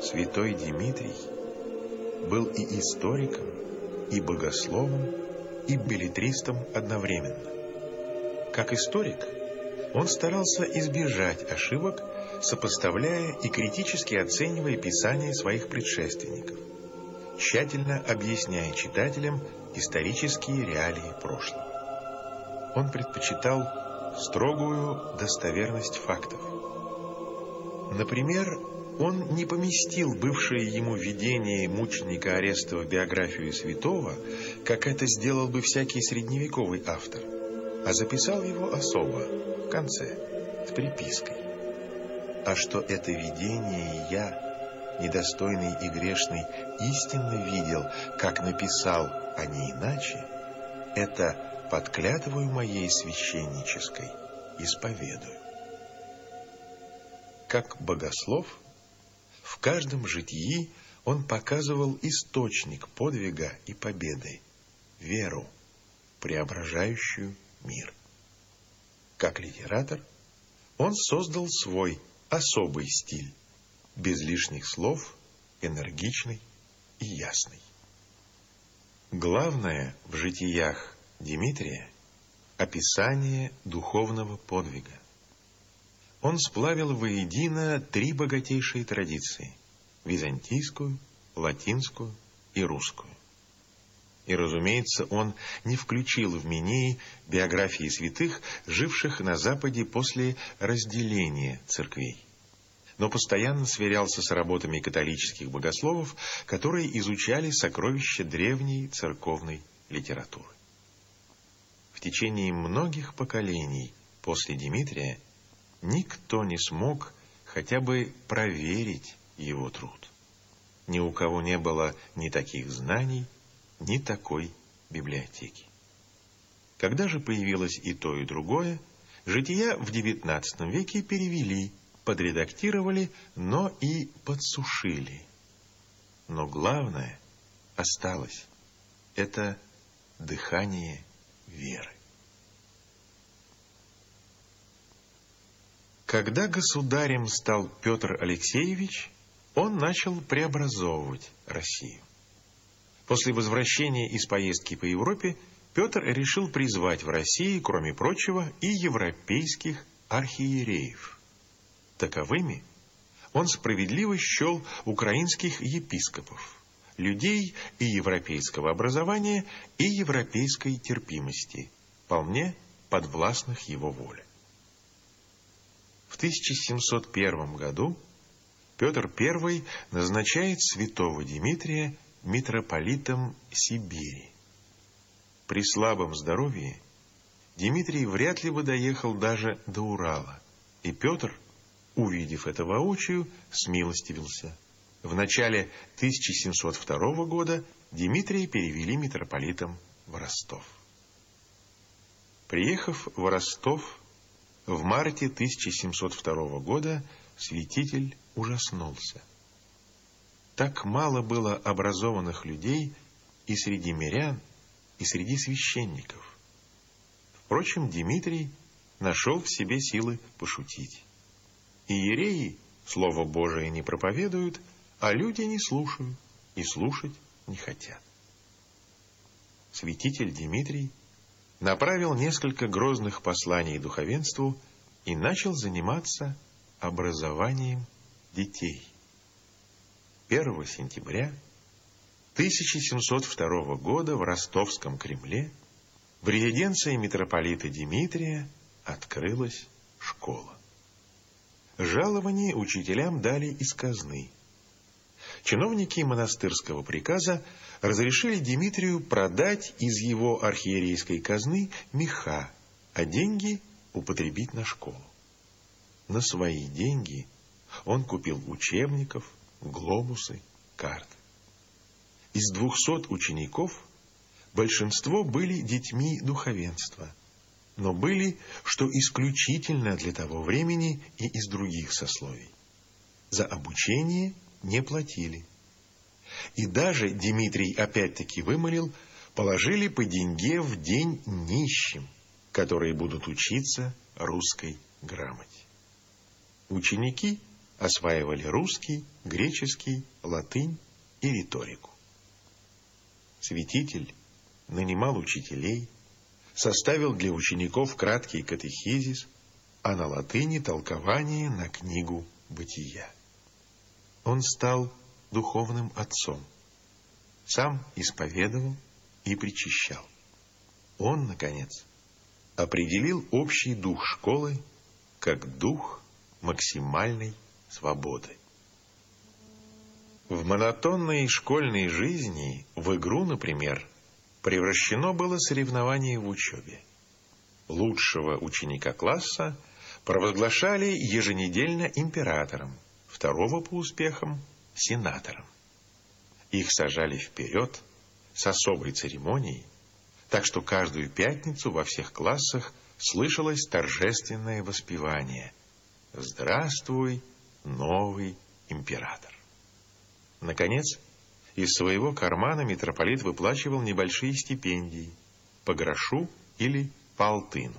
Святой Димитрий был и историком, и богословом, и беллетристом одновременно. Как историк, он старался избежать ошибок, сопоставляя и критически оценивая писания своих предшественников, тщательно объясняя читателям исторические реалии прошлого. Он предпочитал строгую достоверность фактов. Например, он не поместил бывшее ему видение мученика Арестова в биографию святого, как это сделал бы всякий средневековый автор, а записал его особо, в конце, с припиской. А что это видение я, недостойный и грешный, истинно видел, как написал, а не иначе, это под клятвою моей священнической исповедую. Как богослов, в каждом житии он показывал источник подвига и победы, веру, преображающую мир. Как литератор, он создал свой особый стиль, без лишних слов, энергичный и ясный. Главное в житиях Димитрия – описание духовного подвига. Он сплавил воедино три богатейшие традиции – византийскую, латинскую и русскую. И, разумеется, он не включил в Минеи биографии святых, живших на Западе после разделения церквей, но постоянно сверялся с работами католических богословов, которые изучали сокровища древней церковной литературы. В течение многих поколений после Димитрия никто не смог хотя бы проверить его труд. Ни у кого не было ни таких знаний, ни такой библиотеки. Когда же появилось и то, и другое, жития в XIX веке перевели, подредактировали, но и подсушили. Но главное осталось – это дыхание веры. Когда государем стал Петр Алексеевич, он начал преобразовывать Россию. После возвращения из поездки по Европе Петр решил призвать в России, кроме прочего, и европейских архиереев. Таковыми он справедливо счел украинских епископов, людей и европейского образования, и европейской терпимости, вполне подвластных его воле. В 1701 году Петр I назначает святого Димитрия митрополитом Сибири. При слабом здоровье Димитрий вряд ли бы доехал даже до Урала, и Петр, увидев это воочию, смилостивился. В начале 1702 года Димитрия перевели митрополитом в Ростов. Приехав в Ростов в марте 1702 года, святитель ужаснулся. Так мало было образованных людей и среди мирян, и среди священников. Впрочем, Димитрий нашел в себе силы пошутить. Иереи Слово Божие не проповедуют, а люди не слушают и слушать не хотят. Святитель Димитрий направил несколько грозных посланий духовенству и начал заниматься образованием детей. 1 сентября 1702 года в Ростовском Кремле в резиденции митрополита Димитрия открылась школа. Жалование учителям дали из казны. Чиновники монастырского приказа разрешили Димитрию продать из его архиерейской казны меха, а деньги употребить на школу. На свои деньги он купил учебников, глобусы, карты. Из 200 учеников большинство были детьми духовенства, но были, что исключительно для того времени, и из других сословий. За обучение не платили. И даже Димитрий опять-таки вымолил, положили по деньге в день нищим, которые будут учиться русской грамоте. Ученики осваивали русский, греческий, латынь и риторику. Святитель нанимал учителей, составил для учеников краткий катехизис, а на латыни толкование на книгу «Бытия». Он стал духовным отцом, сам исповедовал и причащал. Он, наконец, определил общий дух школы как дух максимальной свободы. В монотонной школьной жизни в игру, например, превращено было соревнование в учебе. Лучшего ученика класса провозглашали еженедельно императором, второго по успехам – сенатором. Их сажали вперед с особой церемонией, так что каждую пятницу во всех классах слышалось торжественное воспевание «Здравствуй, новый император». Наконец, из своего кармана митрополит выплачивал небольшие стипендии по грошу или по алтыну.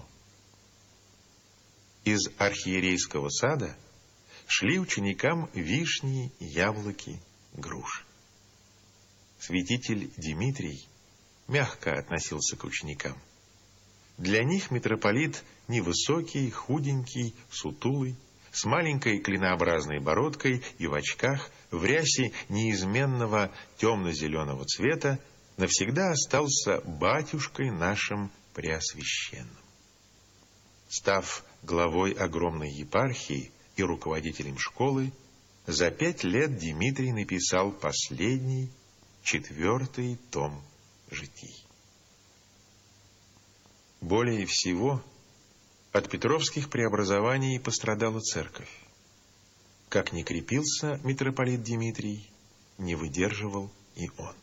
Из архиерейского сада шли ученикам вишни, яблоки, груши. Святитель Димитрий мягко относился к ученикам. Для них митрополит невысокий, худенький, сутулый, с маленькой клинообразной бородкой и в очках, в рясе неизменного темно-зеленого цвета, навсегда остался батюшкой нашим преосвященным. Став главой огромной епархии и руководителем школы, за 5 лет Димитрий написал последний, 4-й том житий. Более всего от петровских преобразований пострадала церковь. Как ни крепился митрополит Димитрий, не выдерживал и он.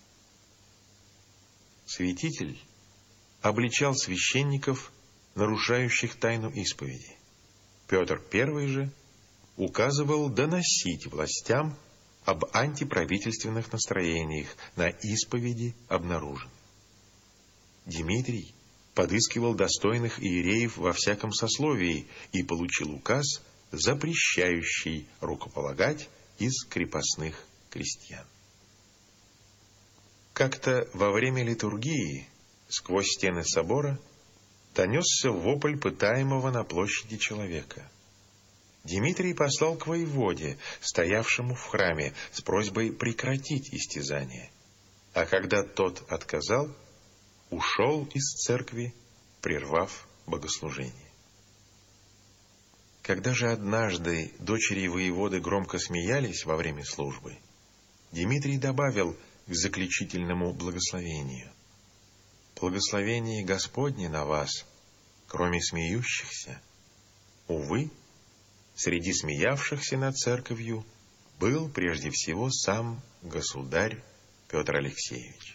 Святитель обличал священников, нарушающих тайну исповеди. Петр I же указывал доносить властям об антиправительственных настроениях на исповеди обнаруженных. Димитрий подыскивал достойных иереев во всяком сословии и получил указ, запрещающий рукополагать из крепостных крестьян. Как-то во время литургии сквозь стены собора донесся вопль пытаемого на площади человека. Димитрий послал к воеводе, стоявшему в храме, с просьбой прекратить истязание. А когда тот отказал, ушел из церкви, прервав богослужение. Когда же однажды дочери воеводы громко смеялись во время службы, Димитрий добавил к заключительному благословению: «Благословение Господне на вас, кроме смеющихся». Увы, среди смеявшихся над церковью был прежде всего сам государь Петр Алексеевич.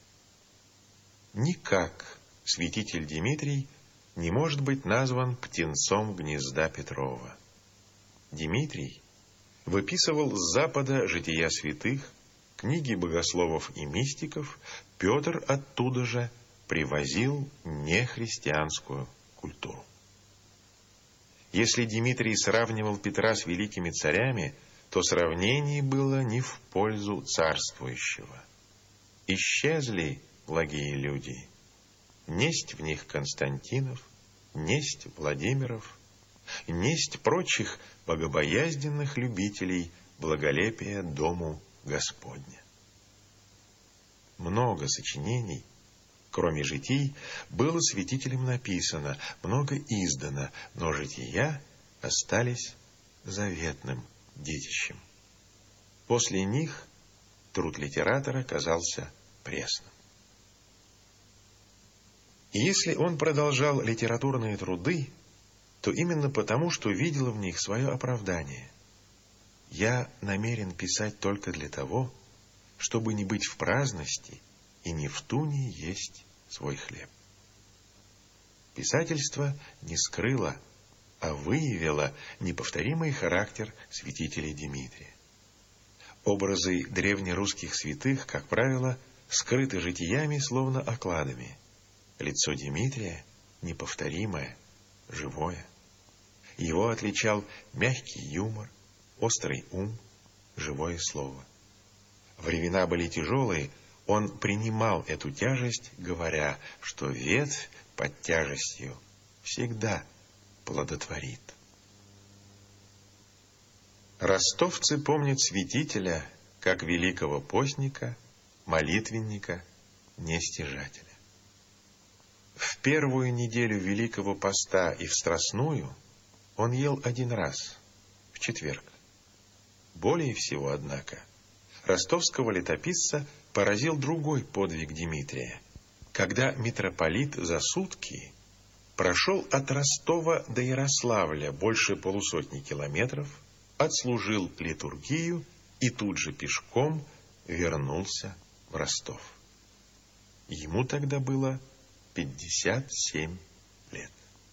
Никак святитель Димитрий не может быть назван птенцом гнезда Петрова. Димитрий выписывал с Запада жития святых, книги богословов и мистиков, Петр оттуда же привозил нехристианскую культуру. Если Димитрий сравнивал Петра с великими царями, то сравнение было не в пользу царствующего. Исчезли благие люди. Несть в них Константинов, несть Владимиров, несть прочих богобоязненных любителей благолепия дому Господня. Много сочинений, кроме житий, было святителем написано, много издано, но жития остались заветным детищем. После них труд литератора казался пресным. И если он продолжал литературные труды, то именно потому, что видел в них свое оправдание. «Я намерен писать только для того, чтобы не быть в праздности и не в туне есть свой хлеб». Писательство не скрыло, а выявило неповторимый характер святителя Димитрия. Образы древнерусских святых, как правило, скрыты житиями, словно окладами. Лицо Димитрия неповторимое, живое. Его отличал мягкий юмор, острый ум, живое слово. Времена были тяжелые, он принимал эту тяжесть, говоря, что ветвь под тяжестью всегда плодотворит. Ростовцы помнят святителя как великого постника, молитвенника, нестяжателя. В первую неделю Великого Поста и в Страстную он ел один раз, в четверг. Более всего, однако, ростовского летописца поразил другой подвиг Дмитрия, когда митрополит за сутки прошел от Ростова до Ярославля больше полусотни километров, отслужил литургию и тут же пешком вернулся в Ростов. Ему тогда было 57 лет.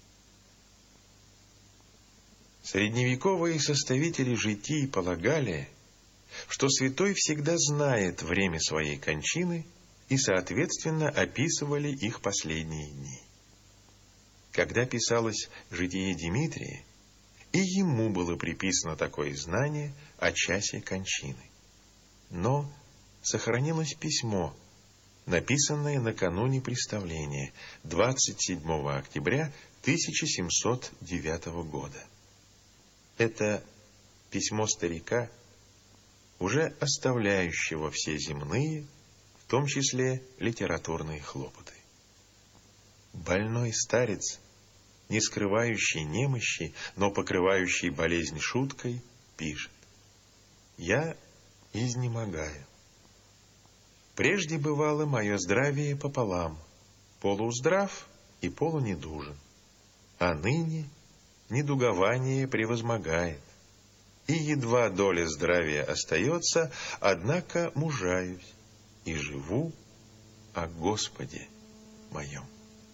Средневековые составители житий полагали, что святой всегда знает время своей кончины, и, соответственно, описывали их последние дни. Когда писалось «Житие Дмитрия», и ему было приписано такое знание о часе кончины. Но сохранилось письмо, написанное накануне представления, 27 октября 1709 года. Это письмо старика, уже оставляющего все земные, в том числе литературные хлопоты. Больной старец, не скрывающий немощи, но покрывающий болезнь шуткой, пишет: «Я изнемогаю. Прежде бывало мое здравие пополам, полуздрав и полунедужен, а ныне недугование превозмогает, и едва доля здравия остается, однако мужаюсь и живу о Господе моем».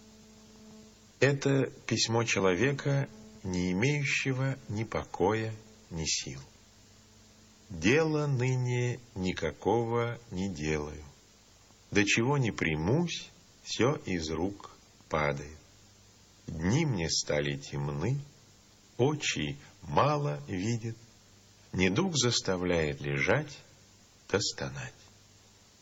Это письмо человека, не имеющего ни покоя, ни сил. «Дела ныне никакого не делаю. До чего не примусь, все из рук падает. Дни мне стали темны, очи мало видят, недуг заставляет лежать да стонать».